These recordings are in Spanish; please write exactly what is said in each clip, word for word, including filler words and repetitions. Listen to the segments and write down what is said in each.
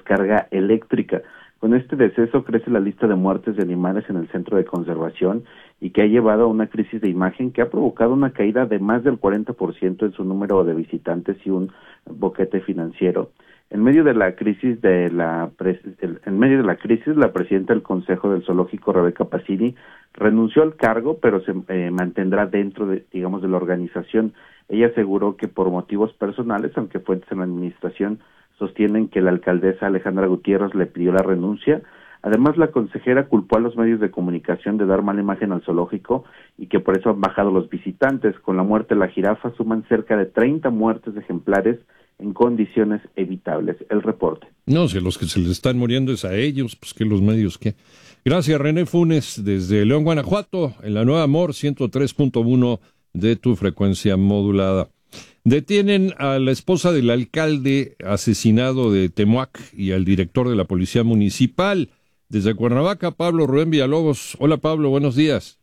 descarga eléctrica. Con este deceso crece la lista de muertes de animales en el centro de conservación y que ha llevado a una crisis de imagen que ha provocado una caída de más del cuarenta por ciento en su número de visitantes y un boquete financiero. En medio de la crisis de la en medio de la crisis, la presidenta del Consejo del Zoológico, Rebeca Pacini, renunció al cargo, pero se eh, mantendrá dentro de, digamos, de la organización. Ella aseguró que por motivos personales, aunque fuentes en la administración sostienen que la alcaldesa Alejandra Gutiérrez le pidió la renuncia. Además, la consejera culpó a los medios de comunicación de dar mala imagen al zoológico y que por eso han bajado los visitantes. Con la muerte de la jirafa suman cerca de treinta muertes de ejemplares en condiciones evitables. El reporte. No, si los que se les están muriendo es a ellos, pues que los medios, ¿qué? Gracias, René Funes, desde León, Guanajuato, en la Nueva Amor ciento tres punto uno de tu frecuencia modulada. Detienen a la esposa del alcalde asesinado de Temuac y al director de la Policía Municipal. Desde Cuernavaca, Pablo Rubén Villalobos. Hola, Pablo, buenos días.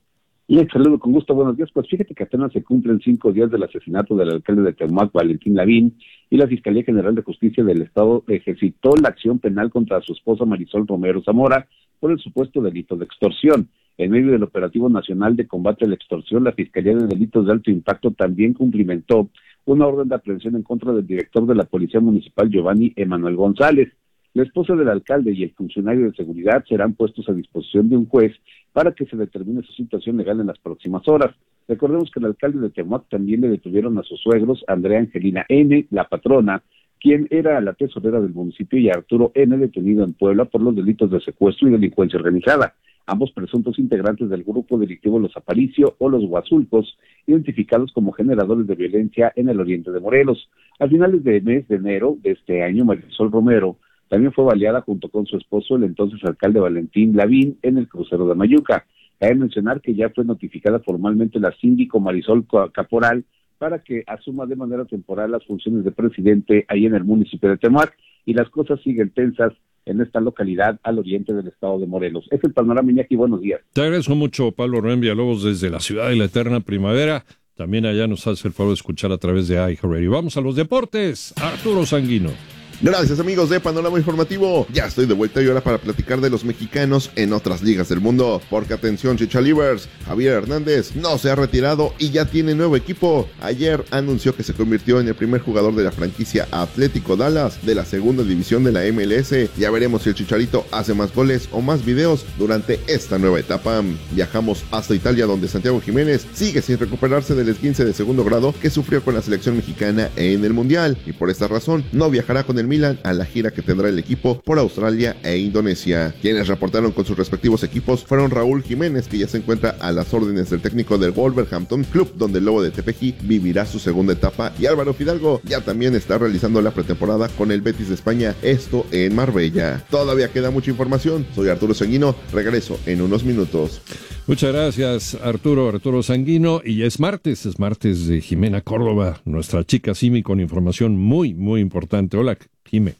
Y el saludo con gusto, buenos días. Pues fíjate que apenas se cumplen cinco días del asesinato del alcalde de Temuac, Valentín Lavín, y la Fiscalía General de Justicia del Estado ejercitó la acción penal contra su esposa Marisol Romero Zamora por el supuesto delito de extorsión. En medio del Operativo Nacional de Combate a la Extorsión, la Fiscalía de Delitos de Alto Impacto también cumplimentó una orden de aprehensión en contra del director de la Policía Municipal, Giovanni Emanuel González. La esposa del alcalde y el funcionario de seguridad serán puestos a disposición de un juez para que se determine su situación legal en las próximas horas. Recordemos que el alcalde de Temuac también le detuvieron a sus suegros, Andrea Angelina N., la patrona, quien era la tesorera del municipio, y Arturo N., detenido en Puebla por los delitos de secuestro y delincuencia organizada. Ambos presuntos integrantes del grupo delictivo Los Aparicio o Los Huazulcos, identificados como generadores de violencia en el oriente de Morelos. A finales del mes de enero de este año, Marisol Romero también fue baleada junto con su esposo, el entonces alcalde Valentín Lavín, en el crucero de Mayuca. Cabe mencionar que ya fue notificada formalmente la síndico Marisol Caporal para que asuma de manera temporal las funciones de presidente ahí en el municipio de Temuac, y las cosas siguen tensas en esta localidad al oriente del estado de Morelos. Es el panorama, Iñaki, buenos días. Te agradezco mucho, Pablo Rubén Villalobos, desde la ciudad de la eterna primavera. También allá nos hace el favor de escuchar a través de iHeartRadio. Vamos a los deportes. Arturo Sanguino. Gracias, amigos de Panorama Informativo. Ya estoy de vuelta y ahora para platicar de los mexicanos en otras ligas del mundo. Porque atención, Chichalivers, Javier Hernández no se ha retirado y ya tiene nuevo equipo. Ayer anunció que se convirtió en el primer jugador de la franquicia Atlético Dallas de la segunda división de la M L S. Ya veremos si el Chicharito hace más goles o más videos durante esta nueva etapa. Viajamos hasta Italia, donde Santiago Jiménez sigue sin recuperarse del esguince de segundo grado que sufrió con la selección mexicana en el Mundial, y por esta razón no viajará con el Milan a la gira que tendrá el equipo por Australia e Indonesia. Quienes reportaron con sus respectivos equipos fueron Raúl Jiménez, que ya se encuentra a las órdenes del técnico del Wolverhampton, club donde el Lobo de Tepeji vivirá su segunda etapa, y Álvaro Fidalgo ya también está realizando la pretemporada con el Betis de España, esto en Marbella. Todavía queda mucha información. Soy Arturo Sanguino, regreso en unos minutos. Muchas gracias, Arturo, Arturo Sanguino, y es martes, es martes de Jimena Córdoba, nuestra chica Simi, con información muy, muy importante. Hola, Jime.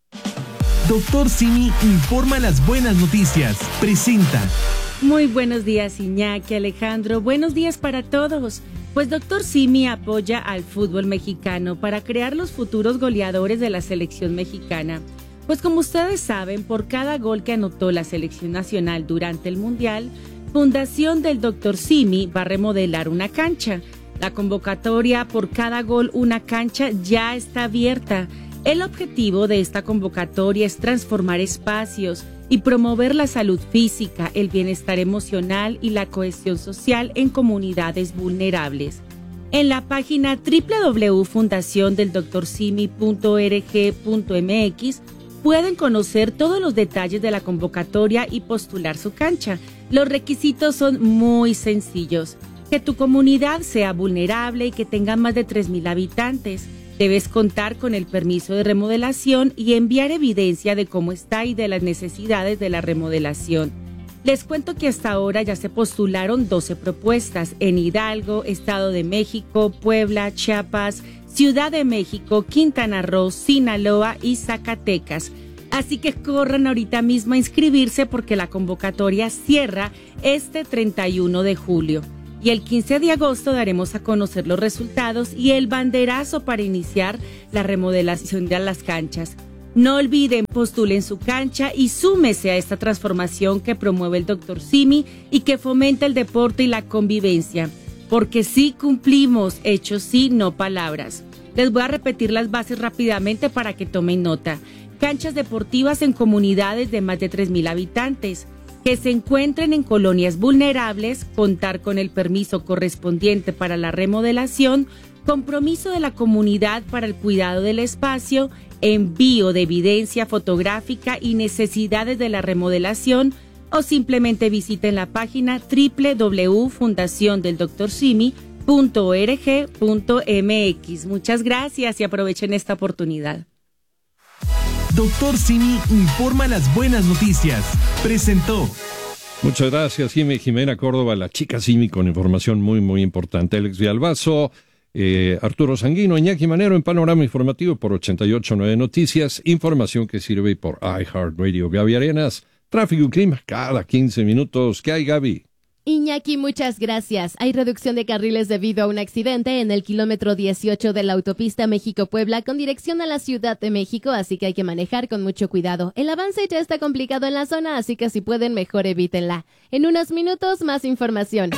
Doctor Simi informa las buenas noticias. Presenta. Muy buenos días, Iñaki, Alejandro. Buenos días para todos. Pues Doctor Simi apoya al fútbol mexicano para crear los futuros goleadores de la selección mexicana. Pues como ustedes saben, por cada gol que anotó la selección nacional durante el Mundial, Fundación del Doctor Simi va a remodelar una cancha. La convocatoria por cada gol una cancha ya está abierta. El objetivo de esta convocatoria es transformar espacios y promover la salud física, el bienestar emocional y la cohesión social en comunidades vulnerables. En la página doble u doble u doble u punto fundación del doctor simi punto org punto m x pueden conocer todos los detalles de la convocatoria y postular su cancha. Los requisitos son muy sencillos: que tu comunidad sea vulnerable y que tenga más de tres mil habitantes. Debes contar con el permiso de remodelación y enviar evidencia de cómo está y de las necesidades de la remodelación. Les cuento que hasta ahora ya se postularon doce propuestas en Hidalgo, Estado de México, Puebla, Chiapas, Ciudad de México, Quintana Roo, Sinaloa y Zacatecas. Así que corran ahorita mismo a inscribirse porque la convocatoria cierra este treinta y uno de julio. Y el quince de agosto daremos a conocer los resultados y el banderazo para iniciar la remodelación de las canchas. No olviden, postulen su cancha y súmese a esta transformación que promueve el doctor Simi y que fomenta el deporte y la convivencia. Porque sí cumplimos, hechos sí, no palabras. Les voy a repetir las bases rápidamente para que tomen nota. Canchas deportivas en comunidades de más de tres mil habitantes, que se encuentren en colonias vulnerables, contar con el permiso correspondiente para la remodelación, compromiso de la comunidad para el cuidado del espacio, envío de evidencia fotográfica y necesidades de la remodelación, o simplemente visiten la página doble u doble u doble u punto fundación del doctor simi punto org punto m x. Muchas gracias y aprovechen esta oportunidad. Doctor Simi informa las buenas noticias. Presentó. Muchas gracias, Jimé, Jimena Córdoba, la chica Simi, con información muy, muy importante. Alex Villalbazo, eh, Arturo Sanguino, Iñaki Manero en Panorama Informativo por ochenta y ocho punto nueve Noticias. Información que sirve por iHeartRadio. Gaby Arenas, Tráfico y Clima, cada quince minutos. ¿Qué hay, Gaby? Iñaki, muchas gracias. Hay reducción de carriles debido a un accidente en el kilómetro dieciocho de la autopista México-Puebla con dirección a la Ciudad de México, así que hay que manejar con mucho cuidado. El avance ya está complicado en la zona, así que si pueden, mejor evítenla. En unos minutos, más información.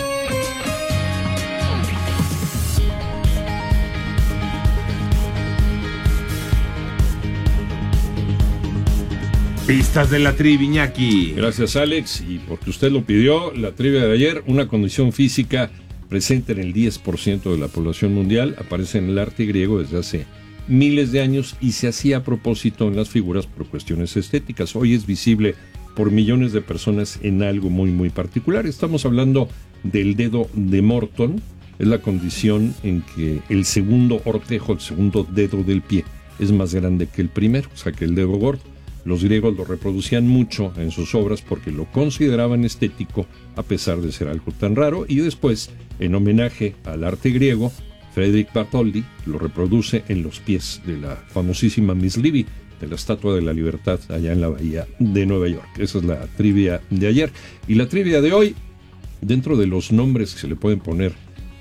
Pistas de la trivia, Iñaki. Gracias, Alex. Y porque usted lo pidió, la trivia de ayer, una condición física presente en el diez por ciento de la población mundial, aparece en el arte griego desde hace miles de años y se hacía a propósito en las figuras por cuestiones estéticas. Hoy es visible por millones de personas en algo muy, muy particular. Estamos hablando del dedo de Morton. Es la condición en que el segundo ortejo, el segundo dedo del pie, es más grande que el primero, o sea que el dedo gordo. Los griegos lo reproducían mucho en sus obras porque lo consideraban estético a pesar de ser algo tan raro, y después, en homenaje al arte griego, Frédéric Bartholdi lo reproduce en los pies de la famosísima Miss Livy, de la Estatua de la Libertad allá en la bahía de Nueva York. Esa es la trivia de ayer. Y la trivia de hoy, dentro de los nombres que se le pueden poner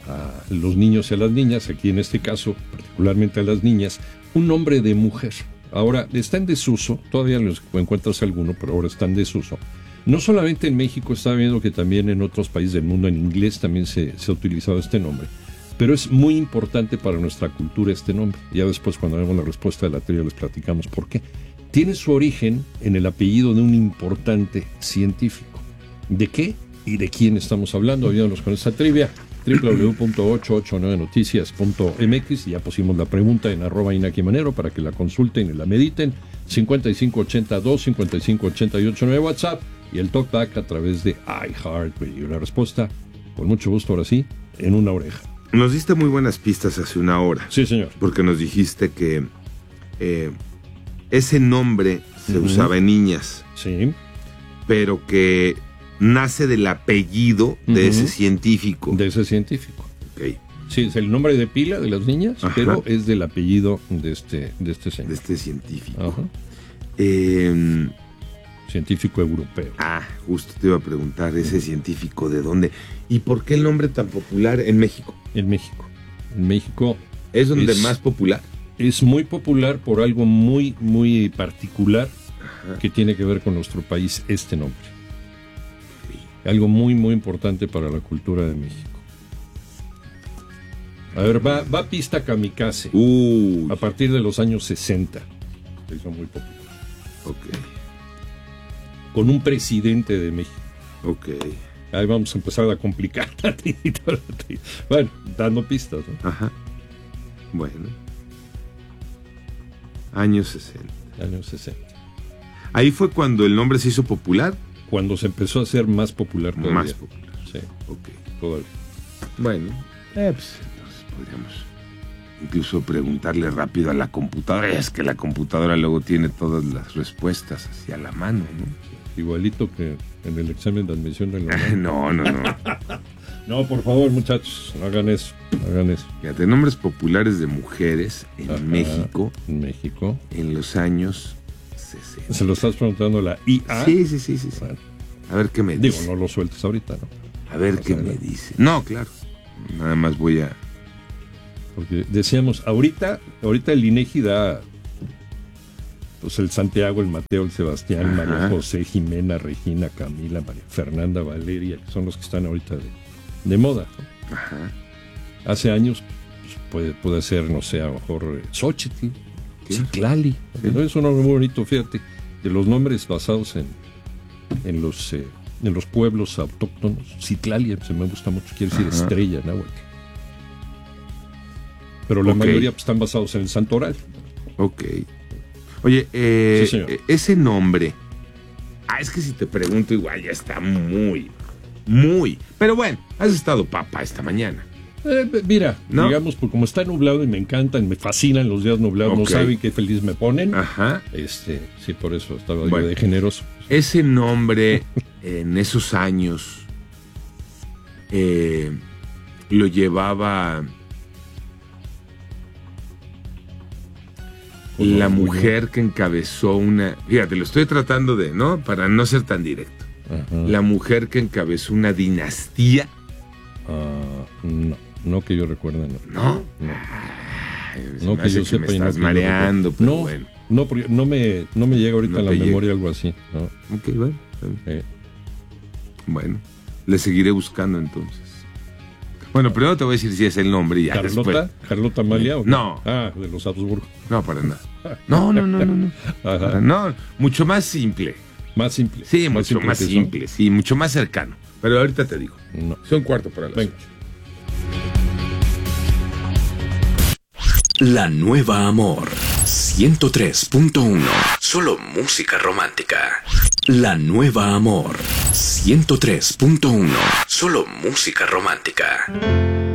a los niños y a las niñas, aquí en este caso particularmente a las niñas, un nombre de mujer. Ahora, está en desuso, todavía los encuentras alguno, pero ahora está en desuso. No solamente en México, está viendo que también en otros países del mundo, en inglés también se, se ha utilizado este nombre. Pero es muy importante para nuestra cultura este nombre. Ya después, cuando veamos la respuesta de la trivia, les platicamos por qué. Tiene su origen en el apellido de un importante científico. ¿De qué y de quién estamos hablando? Ayúdanos con esta trivia. doble u doble u doble u punto ochocientos ochenta y nueve noticias punto m x. Ya pusimos la pregunta en arroba Iñaki Manero para que la consulten y la mediten. cincuenta y cinco ochenta y dos, cincuenta y cinco ochenta y ocho nueve WhatsApp y el talkback a través de iHeartRadio. La respuesta, con mucho gusto, ahora sí, en una oreja. Nos diste muy buenas pistas hace una hora. Sí, señor. Porque nos dijiste que eh, ese nombre se uh-huh. usaba en niñas. Sí. Pero que nace del apellido de uh-huh. ese científico. De ese científico. Ok. Sí, es el nombre de pila de las niñas, ajá, pero es del apellido de este, de este señor. De este científico. Ajá. Eh, científico europeo. Ah, justo te iba a preguntar, ese científico, ¿de dónde? ¿Y por qué el nombre tan popular en México? En México. En México. ¿Es donde es más popular? Es muy popular por algo muy, muy particular, ajá, que tiene que ver con nuestro país, este nombre. Algo muy, muy importante para la cultura de México. A ver, va, va pista kamikaze. Uy. A partir de los años sesenta. Se hizo muy popular. Ok. Con un presidente de México. Ok. Ahí vamos a empezar a complicar. Bueno, dando pistas, ¿no? Ajá. Bueno. Años sesenta. Años sesenta. ¿Ahí fue cuando el nombre se hizo popular? Cuando se empezó a hacer más popular todavía. Más popular. Sí. Ok. Todavía. Bueno. Eh, pues entonces podríamos incluso preguntarle rápido a la computadora. Es que la computadora luego tiene todas las respuestas hacia la mano, ¿no? Sí, igualito que en el examen de admisión de la no, no, no. No, por favor, muchachos, no hagan eso, no hagan eso. Fíjate, nombres populares de mujeres en Ajá, México. En México. En los años sesenta. ¿Se lo estás preguntando a la I A? Sí, sí, sí, sí. sí. Bueno. A ver qué me dice. Digo, no lo sueltes ahorita, ¿no? A ver o qué sea, me dice. No, claro. Nada más voy a... Porque decíamos, ahorita, ahorita el INEGI da pues el Santiago, el Mateo, el Sebastián, Ajá. María José, Jimena, Regina, Camila, María Fernanda, Valeria, que son los que están ahorita de, de moda, ¿no? Ajá. Hace años pues, puede, puede ser, no sé, a lo mejor eh, Xochitl, Citlali. Sí. ¿No? Es un nombre muy bonito, fíjate, de los nombres basados en, en los eh, en los pueblos autóctonos. Citlali se me gusta mucho, quiere decir Ajá. estrella, náhuatl. Pero la Ok. mayoría pues, están basados en el santoral. Ok. Oye, eh, Sí, señor. eh, ese nombre. Ah, es que si te pregunto, igual ya está muy, muy. Pero bueno, has estado papa esta mañana. Eh, mira, ¿No? digamos, pues como está nublado y me encantan, me fascinan los días nublados, Ok. no saben qué feliz me ponen. Ajá. Este, sí, por eso estaba Bueno. yo de generoso. Ese nombre en esos años eh, lo llevaba la mujer que encabezó una... Fíjate, lo estoy tratando de, ¿no? Para no ser tan directo. Ajá. La mujer que encabezó una dinastía, Ah, no, no que yo recuerde, no. ¿no? No, Ay, se no me que hace yo sepa me y no estás que yo mareando, recuerde. pero No, bueno. no, porque no me, no me llega ahorita No a la te llega. memoria algo así. ¿no? Ok, bueno. está bien. Eh, Bueno, le seguiré buscando entonces. Bueno, primero te voy a decir si es el nombre y ya ¿Carlota? después. ¿Carlota Amalia? ¿o qué? No. Ah, de los Habsburgo. No, para nada. No, no, no, no, no. Ajá. Para- no, mucho más simple. Más simple. Sí, mucho más que eso. simple, sí, mucho más cercano. Pero ahorita te digo. No. Son cuarto para las Venga. ocho. La Nueva Amor ciento tres punto uno. Solo música romántica. La Nueva Amor ciento tres punto uno. Solo música romántica.